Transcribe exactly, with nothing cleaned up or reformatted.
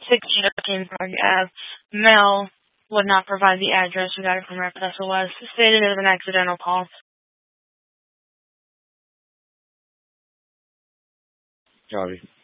sixteen Kingsburg Avenue. Male would not provide the address. We got it from Rapid S O S. Stated as an accidental call. Copy.